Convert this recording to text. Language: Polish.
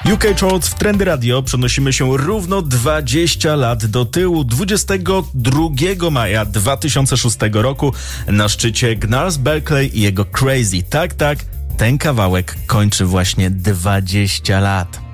UK Charts w Trendy Radio przenosimy się równo 20 lat do tyłu. 22 maja 2006 roku na szczycie Gnarls Berkeley i jego Crazy. Tak, ten kawałek kończy właśnie 20 lat.